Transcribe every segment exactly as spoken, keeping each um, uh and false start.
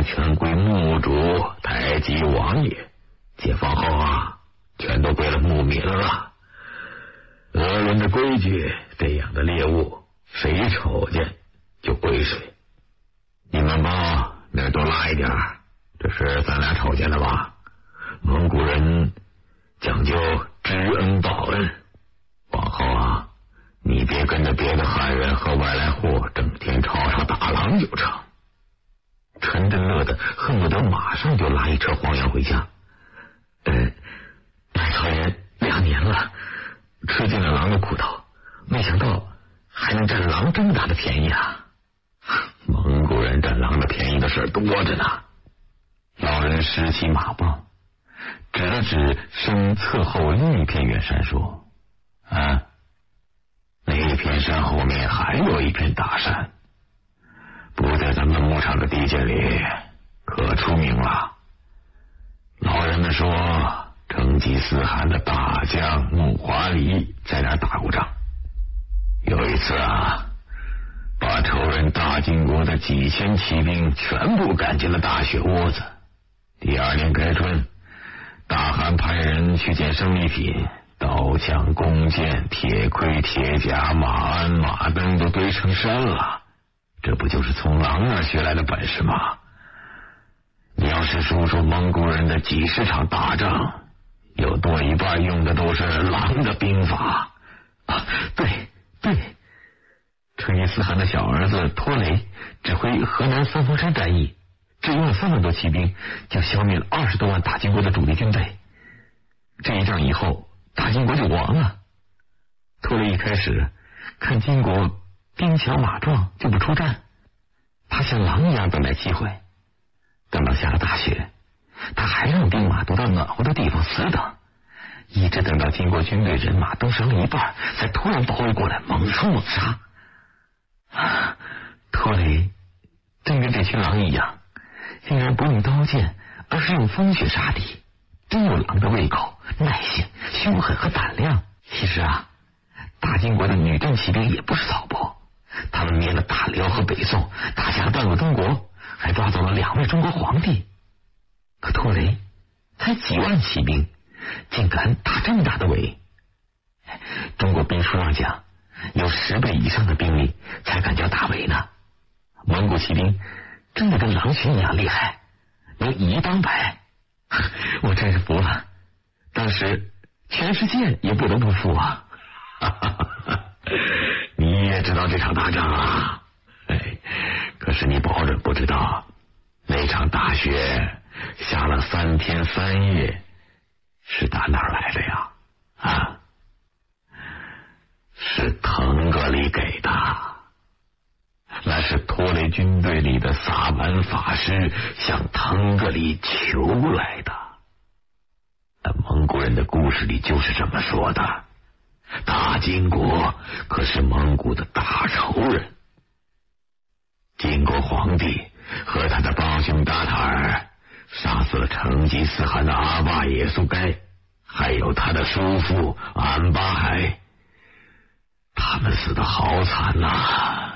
全归墓主太极王爷，解放后啊，全都归了牧民了。俄伦的规矩，这样的猎物谁瞅见就归谁。你们帮那儿多拉一点，这是咱俩瞅见的吧？蒙古人讲究知恩报恩，往后啊，你别跟着别的汉人和外来户整天吵吵打狼就成。陈真乐的恨不得马上就拉一车黄羊回家。呃，来草原两年了，吃尽了狼的苦头，没想到还能占狼这么大的便宜啊！蒙古人占狼的便宜的事多着呢。老人拾起马棒，指了指身侧后另一片远山说：“啊，那片山后面还有一片大山，不在咱们牧场的地界里，可出名了。老人们说，成吉思汗的大将木华黎在那儿打过仗。有一次啊，把仇人大金国的几千骑兵全部赶进了大雪窝子。第二年开春，大汗派人去捡生利品，刀枪弓箭、铁盔铁甲、马鞍马镫都堆成山了。这不就是从狼那儿学来的本事吗？你要是说说蒙古人的几十场大仗，有多一半用的都是狼的兵法。啊，对对，成吉思汗的小儿子拖雷指挥河南三峰山战役，只用了三万多骑兵，就消灭了二十多万大金国的主力军队。这一仗以后，大金国就亡了。拖雷一开始看金国兵强马壮，就不出战，他像狼一样等待机会。等到下了大雪，他还让兵马躲到暖和的地方死等，一直等到金国军队人马都伤了一半，才突然包围过来，猛冲猛杀。啊，拖雷真跟这群狼一样，竟然不用刀剑，而是用风雪杀敌，真有狼的胃口、耐性、凶狠和胆量。其实啊，大金国的女真骑兵也不是草包，他们灭了大辽和北宋，打下了半个中国，还抓走了两位中国皇帝。可拖雷才几万骑兵，竟敢打这么大的围。中国兵书上讲，有十倍以上的兵力才敢叫大围呢。蒙古骑兵真的跟狼群一样厉害，能以一当百，我真是服了。当时全世界也不得不服啊！你也知道这场大仗啊？哎，可是你保准不知道，那场大雪下了三天三夜，是打哪儿来的呀？啊，是腾格里给的。那是拖雷军队里的萨满法师向腾格里求来的。蒙古人的故事里就是这么说的。大金国可是蒙古的大仇人，金国皇帝和他的帮凶达塔尔杀死了成吉思汗的阿坝也速该，还有他的叔父安巴海，他们死得好惨呐、啊！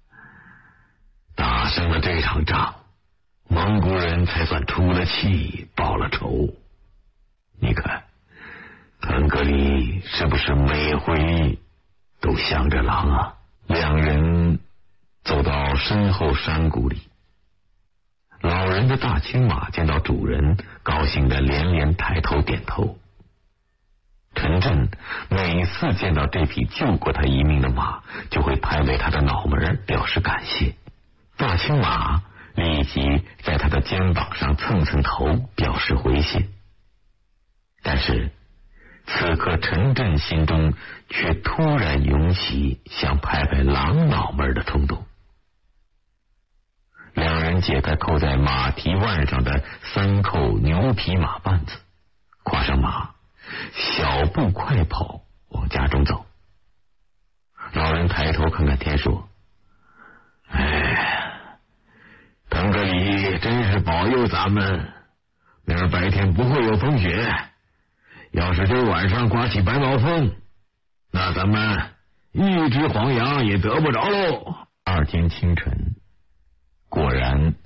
打胜了这场仗，蒙古人才算出了气，报了仇。你看，腾格里是不是每回都想着狼啊？两人走到身后山谷里，老人的大青马见到主人，高兴的连连抬头点头。陈震每次见到这匹救过他一命的马，就会拍拍他的脑门表示感谢。大青马立即在他的肩膀上蹭蹭头，表示回谢。但是此刻陈震心中却突然涌起想拍拍狼脑门的冲动。两人解开扣在马蹄腕上的三扣牛皮马绊子，跨上马，小步快跑往家中走。老人抬头看看天说：“哎，腾格里真是保佑咱们，明儿白天不会有风雪。要是今儿晚上刮起白毛风，那咱们一只黄羊也得不着喽。”二天清晨，果然